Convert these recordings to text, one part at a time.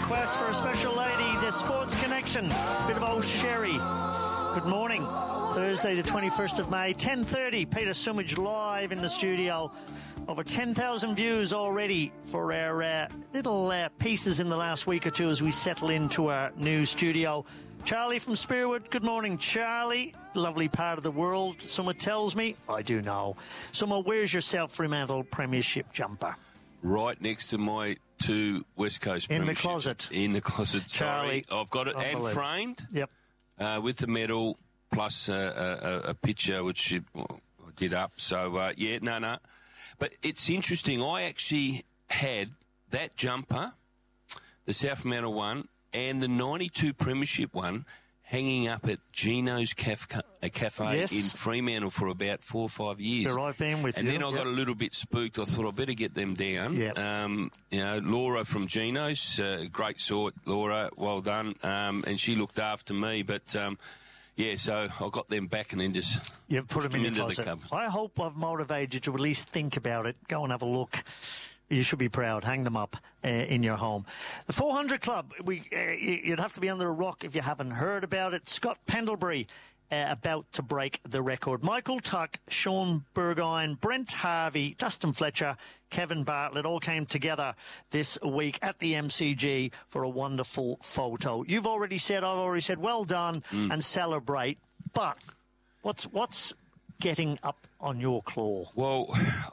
request for a special lady, the Sports Connection. Bit of old Sherry. Good morning. Thursday the 21st of May, 10:30. Peter Sumage live in the studio. Over 10,000 views already for our little pieces in the last week or two as we settle into our new studio. Charlie from Spearwood. Good morning, Charlie. Lovely part of the world, someone tells me. I do know. Someone, where's your Fremantle Premiership jumper? Right next to my two West Coast in Premierships. The closet. In the closet, Charlie. Sorry. I've got it and framed. Yep. With the medal plus a picture which I did up. So, no. But it's interesting. I actually had that jumper, the South Fremantle one, and the 92 Premiership one hanging up at Gino's Cafe yes. in Fremantle for about 4 or 5 years. Where I've been with and you. And then I got a little bit spooked. I thought I'd better get them down. Yep. Laura from Gino's, great sort, Laura, well done. And she looked after me, but... so I got them back and then just put them in the cupboard. I hope I've motivated you to at least think about it. Go and have a look. You should be proud. Hang them up in your home. The 400 Club, you'd have to be under a rock if you haven't heard about it. Scott Pendlebury about to break the record. Michael Tuck, Sean Burgoyne, Brent Harvey, Dustin Fletcher, Kevin Bartlett all came together this week at the MCG for a wonderful photo. I've already said, well done and celebrate. But what's getting up on your claw? Well,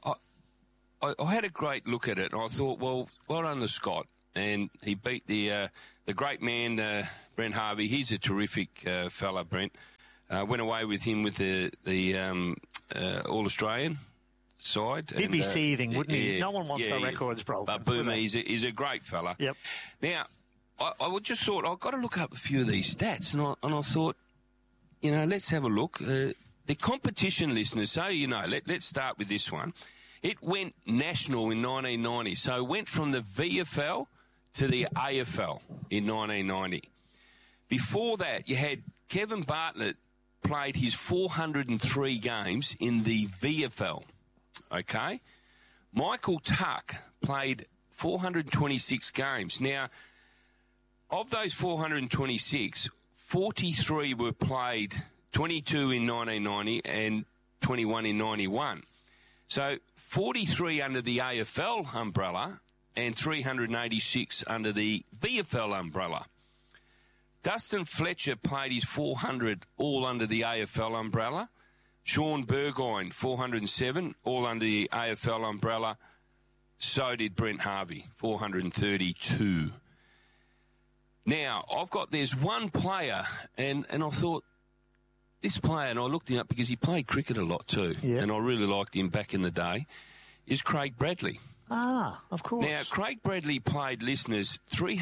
I had a great look at it, and I thought, well done to Scott. And he beat the great man, Brent Harvey. He's a terrific fella, Brent. Went away with him with the All-Australian side. He'd be seething, wouldn't he? No one wants their records broken. But Boomer, he's a great fella. Yep. Now, I just thought, I've got to look up a few of these stats, and I thought, let's have a look. The competition, listeners, so let's start with this one. It went national in 1990, so it went from the VFL to the AFL in 1990. Before that, you had Kevin Bartlett played his 403 games in the VFL, okay? Michael Tuck played 426 games. Now, of those 426, 43 were played, 22 in 1990 and 21 in 91. So 43 under the AFL umbrella and 386 under the VFL umbrella. Dustin Fletcher played his 400 all under the AFL umbrella. Sean Burgoyne, 407, all under the AFL umbrella. So did Brent Harvey, 432. Now, there's one player, and I thought, this player, and I looked him up because he played cricket a lot too, and I really liked him back in the day, is Craig Bradley. Ah, of course. Now, Craig Bradley played, listeners,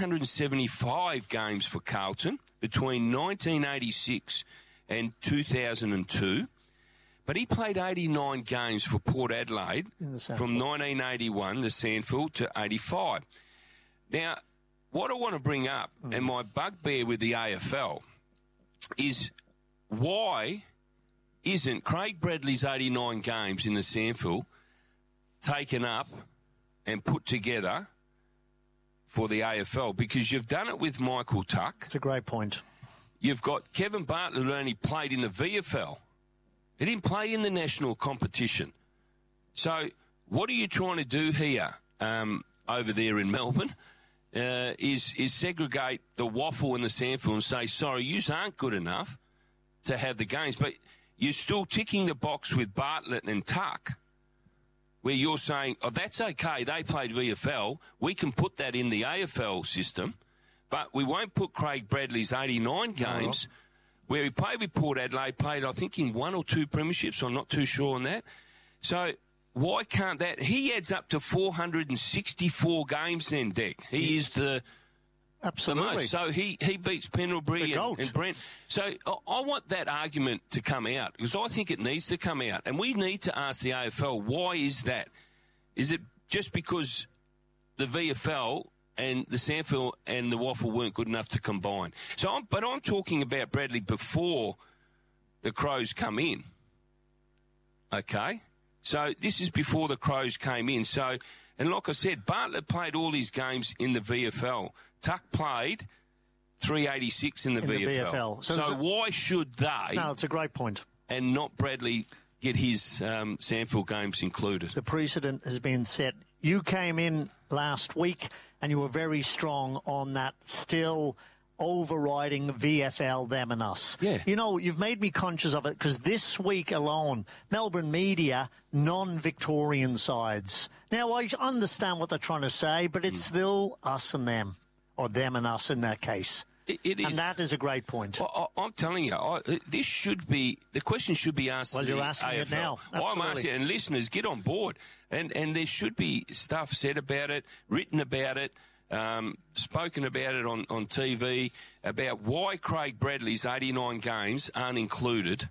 375 games for Carlton between 1986 and 2002, but he played 89 games for Port Adelaide from 1981, the Sandfield, to 85. Now, what I want to bring up, and my bugbear with the AFL, is why isn't Craig Bradley's 89 games in the Sandfield taken up and put together for the AFL? Because you've done it with Michael Tuck. That's a great point. You've got Kevin Bartlett, who only played in the VFL. He didn't play in the national competition. So what are you trying to do here over there in Melbourne? Is segregate the waffle and the Sandfield and say, sorry, you aren't good enough to have the games, but you're still ticking the box with Bartlett and Tuck, where you're saying, that's okay, they played VFL, we can put that in the AFL system, but we won't put Craig Bradley's 89 games, where he played with Port Adelaide, played, I think, in 1 or 2 premierships, I'm not too sure on that. So why can't that? He adds up to 464 games then, Deck. He is the Absolutely. So he beats Pendlebury and Brent. So I want that argument to come out, because I think it needs to come out. And we need to ask the AFL, why is that? Is it just because the VFL and the Sandfield and the Waffle weren't good enough to combine? But I'm talking about Bradley before the Crows come in. Okay? So this is before the Crows came in. So And like I said, Bartlett played all his games in the VFL. Tuck played 386 in the VFL. So why should they... No, it's a great point. And not Bradley get his Sandfield games included? The precedent has been set. You came in last week and you were very strong on that still overriding VFL, them and us. Yeah. You know, you've made me conscious of it because this week alone, Melbourne media, non-Victorian sides. Now, I understand what they're trying to say, but it's still us and them, or them and us in that case. It is. And that is a great point. I'm telling you, this should be, the question should be asked. Well, you're asking AFL. it now. Absolutely. I'm asking, and listeners, get on board. And there should be stuff said about it, written about it, spoken about it on TV, about why Craig Bradley's 89 games aren't included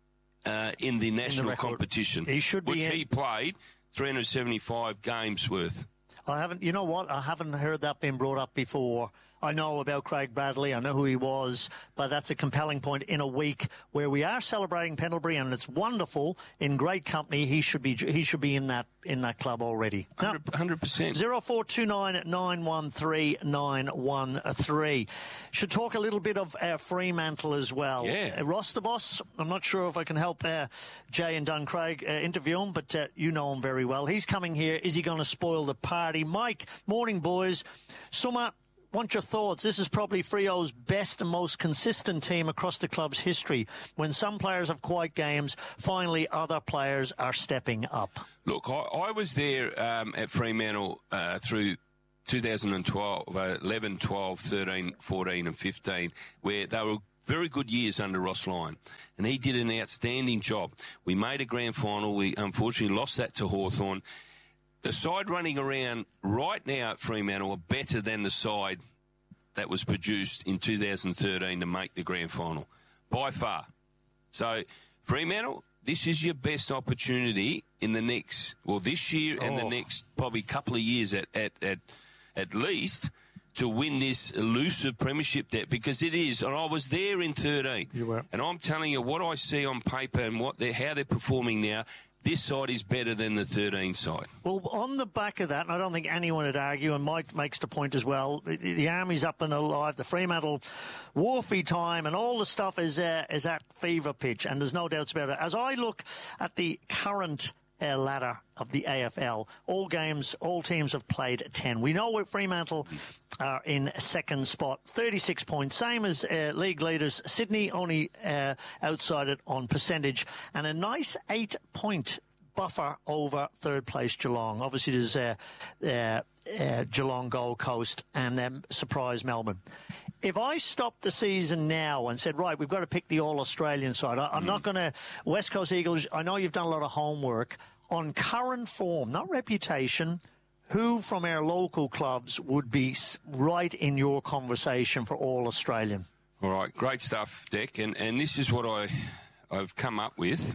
in the national competition. He should be he played 375 games worth. You know what? I haven't heard that being brought up before. I know about Craig Bradley. I know who he was, but that's a compelling point in a week where we are celebrating Pendlebury, and it's wonderful. In great company, he should be in that club already. 100%. 0429 913 913. Should talk a little bit of Fremantle as well. Yeah. Ross the Boss. I'm not sure if I can help Jay and Dun Craig interview him, but you know him very well. He's coming here. Is he going to spoil the party? Mike, morning, boys. Summer. Want your thoughts? This is probably Freo's best and most consistent team across the club's history. When some players have quiet games, finally other players are stepping up. Look, I was there at Fremantle through 2012, 11, 12, 13, 14 and 15, where they were very good years under Ross Lyon, and he did an outstanding job. We made a grand final. We unfortunately lost that to Hawthorn. The side running around right now at Fremantle are better than the side that was produced in 2013 to make the grand final, by far. So, Fremantle, this is your best opportunity in the next, this year and the next probably couple of years at least, to win this elusive premiership debt, because it is. And I was there in 13. You were. And I'm telling you, what I see on paper and how they're performing now, this side is better than the 13 side. Well, on the back of that, and I don't think anyone would argue, and Mike makes the point as well, the Army's up and alive, the Fremantle Wharfie time, and all the stuff is at fever pitch, and there's no doubts about it. As I look at the current ladder of the AFL, all teams have played 10. We know Fremantle are in second spot, 36 points, same as league leaders Sydney, only outside it on percentage, and a nice 8-point buffer over third place Geelong. Obviously there's Geelong, Gold Coast, and surprise Melbourne. If I stopped the season now and said, right, we've got to pick the All-Australian side, I'm not going to... West Coast Eagles, I know you've done a lot of homework. On current form, not reputation, who from our local clubs would be right in your conversation for All-Australian? All right, great stuff, Deck, and this is what I've come up with.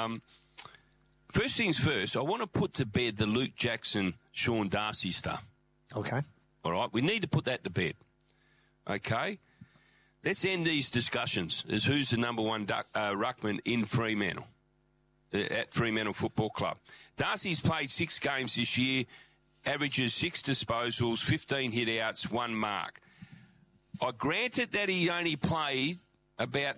First things first, I want to put to bed the Luke Jackson, Sean Darcy stuff. Okay. All right, we need to put that to bed. Okay? Let's end these discussions as who's the number one ruckman in Fremantle, at Fremantle Football Club. Darcy's played 6 games this year, averages 6 disposals, 15 hit-outs, 1 mark. I granted that he only played about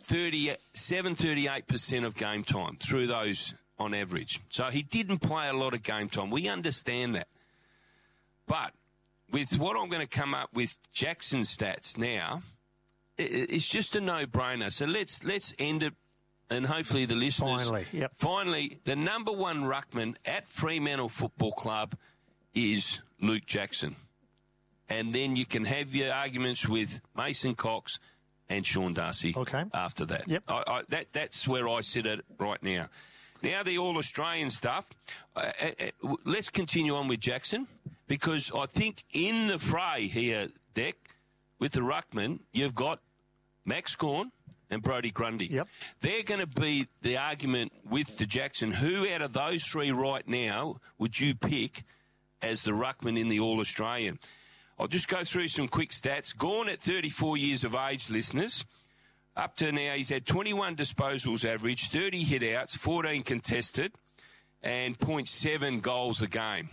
38% of game time through those on average. So he didn't play a lot of game time. We understand that. But with what I'm going to come up with Jackson's stats now, it's just a no-brainer. So let's end it, and hopefully the listeners... Finally, the number one ruckman at Fremantle Football Club is Luke Jackson. And then you can have your arguments with Mason Cox and Sean Darcy after that. Yep. That's where I sit at right now. Now the All-Australian stuff, let's continue on with Jackson, because I think in the fray here, Deck, with the ruckman, you've got Max Gawn and Brodie Grundy. Yep. They're going to be the argument with the Jackson. Who out of those 3 right now would you pick as the ruckman in the All-Australian? I'll just go through some quick stats. Gawn at 34 years of age, listeners. Up to now, he's had 21 disposals average, 30 hit-outs, 14 contested, and 0.7 goals a game.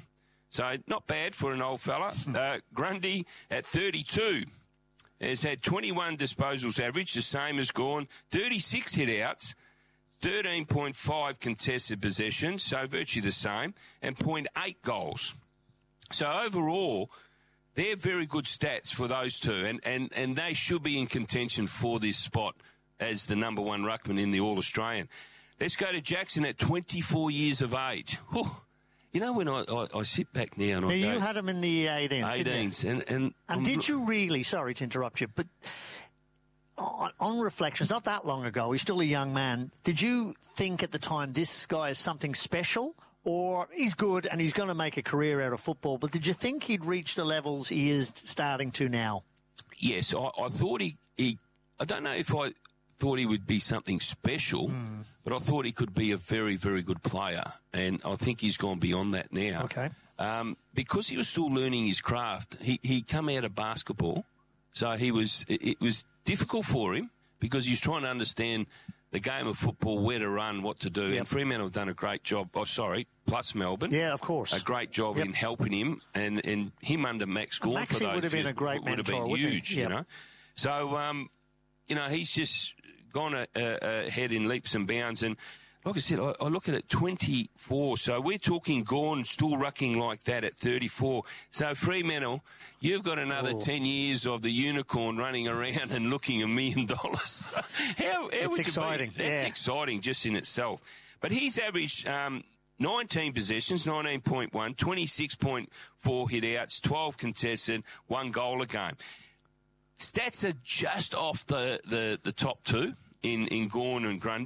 So not bad for an old fella. Grundy at 32 has had 21 disposals average, the same as Gawn, 36 hit-outs, 13.5 contested possessions, so virtually the same, and 0.8 goals. So overall, they're very good stats for those two, and they should be in contention for this spot as the number one ruckman in the All-Australian. Let's go to Jackson at 24 years of age. Whew. You know, when I sit back now and I go... You had him in the 18s. 18s. And did you really, sorry to interrupt you, but on reflection, it's not that long ago, he's still a young man, did you think at the time this guy is something special? Or he's good and he's going to make a career out of football, but did you think he'd reach the levels he is starting to now? Yes, I thought he I don't know if I thought he would be something special, but I thought he could be a very, very good player. And I think he's gone beyond that now. Okay. Because he was still learning his craft, he come out of basketball, so it was difficult for him because he was trying to understand the game of football, where to run, what to do. Yep. And Fremantle have done a great job. Plus Melbourne. Yeah, of course. A great job in helping him, and him under Max Gawn for those would have been a great mentor, would have been huge, you know. So, he's just gone ahead in leaps and bounds. And like I said, I look at it 24. So we're talking Gawn still rucking like that at 34. So Fremantle, you've got another 10 years of the unicorn running around and looking $1 million. How would exciting. You be? That's exciting just in itself. But he's averaged 19 possessions, 19.1, 26.4 hit-outs, 12 contested, 1 goal a game. Stats are just off the top two in Gawn and Grundy.